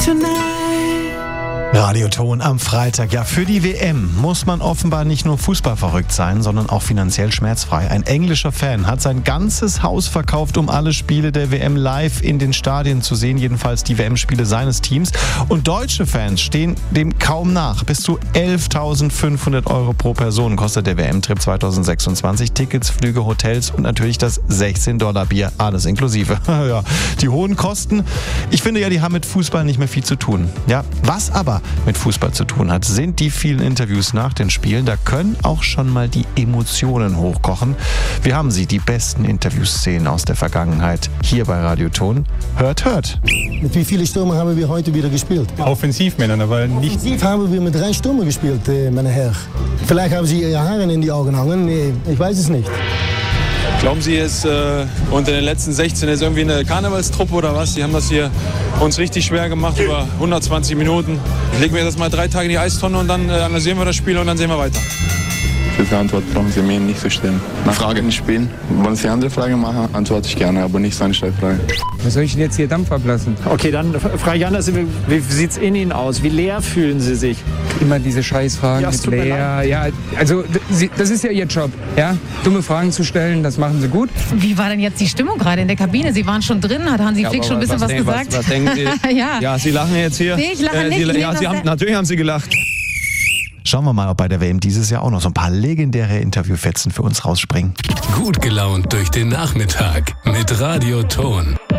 Radioton am Freitag. Ja, für die WM muss man offenbar nicht nur fußballverrückt sein, sondern auch finanziell schmerzfrei. Ein englischer Fan hat sein ganzes Haus verkauft, um alle Spiele der WM live in den Stadien zu sehen, jedenfalls die WM-Spiele seines Teams. Und deutsche Fans stehen dem kaum nach. Bis zu 11.500 € pro Person kostet der WM-Trip 2026. Tickets, Flüge, Hotels und natürlich das $16-Bier, alles inklusive. Ja, die hohen Kosten, ich finde ja, die haben mit Fußball nicht mehr viel zu tun. Ja, was aber mit Fußball zu tun hat, sind die vielen Interviews nach den Spielen. Da können auch schon mal die Emotionen hochkochen. Wir haben sie, die besten Interviewszenen aus der Vergangenheit, hier bei Radioton. Hört. Mit wie vielen Stürmer haben wir heute wieder gespielt? Offensivmännern, aber nicht... Offensiv haben wir mit 3 Stürmer gespielt, meine Herren. Vielleicht haben Sie Ihre Haare in die Augen hängen. Nee, ich weiß es nicht. Glauben Sie, es unter den letzten 16 ist irgendwie eine Karnevalstruppe oder was? Die haben das hier uns richtig schwer gemacht über 120 Minuten. Legen wir das mal 3 Tage in die Eistonne und dann analysieren wir das Spiel und dann sehen wir weiter. Für die Antwort brauchen Sie mir nicht zu stellen. Nach Frage nicht spielen. Wenn Sie andere Fragen machen, antworte ich gerne, aber nicht so eine Steilfrage. Was soll ich denn jetzt hier Dampf ablassen? Okay, dann frage ich anders. Wie sieht es in Ihnen aus? Wie leer fühlen Sie sich? Immer diese Scheißfragen Ja, mit leer. Ja, also das ist ja Ihr Job. Ja? Dumme Fragen zu stellen, das machen Sie gut. Wie war denn jetzt die Stimmung gerade in der Kabine? Sie waren schon drin, hat Hansi Flick schon ein bisschen was gesagt? Was denken Sie? Ja, Sie lachen jetzt hier. Nee, ich lache nicht. Natürlich haben Sie gelacht. Schauen wir mal, ob bei der WM dieses Jahr auch noch so ein paar legendäre Interviewfetzen für uns rausspringen. Gut gelaunt durch den Nachmittag mit Radioton.